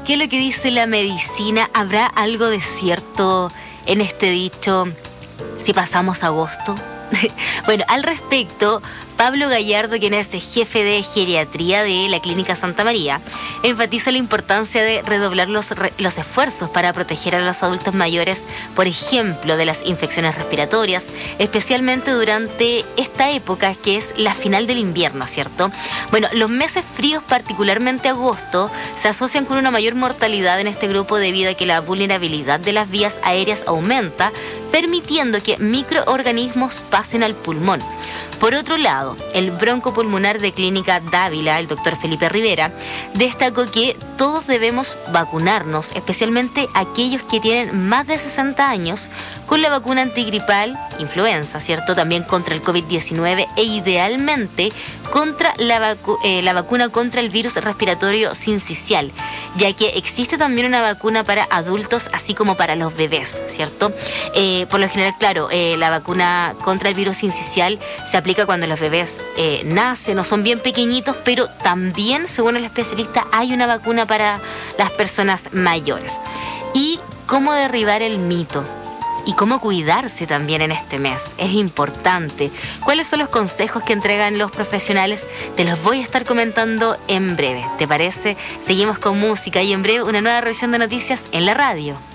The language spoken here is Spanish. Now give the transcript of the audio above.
¿qué es lo que dice la medicina? ¿Habrá algo de cierto en este dicho, si pasamos agosto? Bueno, al respecto, Pablo Gallardo, quien es jefe de geriatría de la Clínica Santa María, enfatiza la importancia de redoblar los esfuerzos para proteger a los adultos mayores, por ejemplo, de las infecciones respiratorias, especialmente durante esta época que es la final del invierno, ¿cierto? Bueno, los meses fríos, particularmente agosto, se asocian con una mayor mortalidad en este grupo debido a que la vulnerabilidad de las vías aéreas aumenta, permitiendo que microorganismos pasen al pulmón. Por otro lado, el broncopulmonar de Clínica Dávila, el doctor Felipe Rivera, destacó que todos debemos vacunarnos, especialmente aquellos que tienen más de 60 años, con la vacuna antigripal, influenza, ¿cierto? También contra el COVID-19 e idealmente contra la vacuna contra el virus respiratorio sincicial, ya que existe también una vacuna para adultos, así como para los bebés, ¿cierto? Por lo general, claro, la vacuna contra el virus sincicial se aplica cuando los bebés nacen o son bien pequeñitos, pero también, según el especialista, hay una vacuna para las personas mayores. ¿Y cómo derribar el mito? Y cómo cuidarse también en este mes. Es importante. ¿Cuáles son los consejos que entregan los profesionales? Te los voy a estar comentando en breve. ¿Te parece? Seguimos con música y en breve una nueva revisión de noticias en la radio.